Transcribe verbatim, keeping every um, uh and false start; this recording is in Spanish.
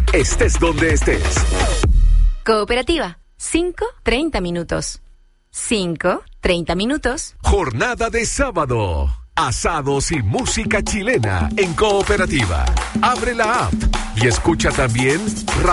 estés donde estés. Cooperativa, cinco, treinta minutos. cinco, treinta minutos. Jornada de sábado. Asados y música chilena en Cooperativa. Abre la app y escucha también